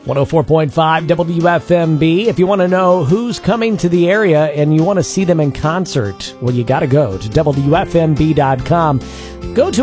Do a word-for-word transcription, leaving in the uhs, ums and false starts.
one oh four point five W F M B. If you want to know who's coming to the area and you want to see them in concert, well, you got to go to W F M B dot com. Go to